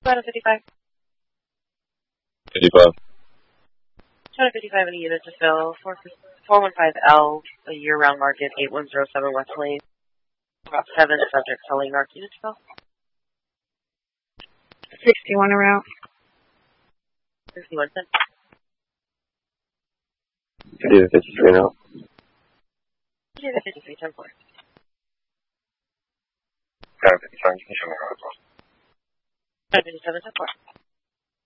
About a 55. 55. 255 in a unit to fill. 415L, a year-round market, 8107 West Lane. About 7 subject selling narc unit to fill. 61 a route. 61 cents. 50 to 53 now. 50 to 53, 10 4. 57, 10 4. 57, 10 4.